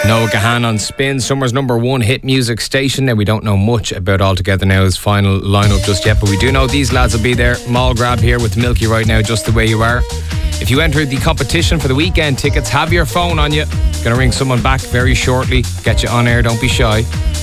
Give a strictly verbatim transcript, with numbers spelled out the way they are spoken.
Noah Gahan on Spin, Summer's number one hit music station. Now, we don't know much about All Together Now's final lineup just yet, but we do know these lads will be there. Mall grab here with Milky right now, just the way you are. If you entered the competition for the weekend tickets, have your phone on you. Gonna ring someone back very shortly. Get you on air, don't be shy.